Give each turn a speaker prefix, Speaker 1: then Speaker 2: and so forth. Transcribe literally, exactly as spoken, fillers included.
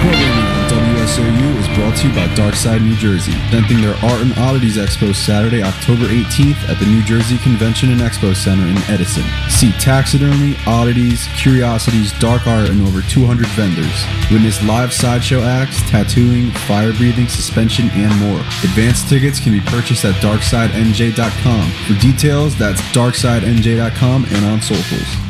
Speaker 1: Programming on W S O U is brought to you by Darkside New Jersey, presenting their Art and Oddities Expo Saturday, October eighteenth at the New Jersey Convention and Expo Center in Edison. See taxidermy, oddities, curiosities, dark art, and over two hundred vendors. Witness live sideshow acts, tattooing, fire-breathing, suspension, and more. Advanced tickets can be purchased at darkside n j dot com. For details, that's darkside n j dot com and on socials.